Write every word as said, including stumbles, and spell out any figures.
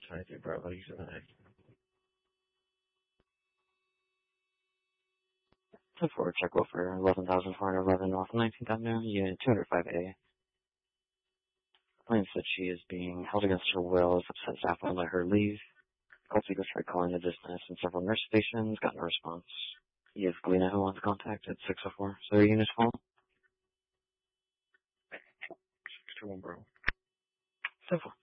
I do, bro. What are you doing? ten four, check over eleven thousand four hundred eleven off nineteenth Avenue, unit two oh five A. Claims that she is being held against her will as upset staff won't let her leave. Call Seekers tried calling the business and several nurse stations, got no response. He is Galena who wants contact at six oh four. So your unit's full? six two one, bro. ten four.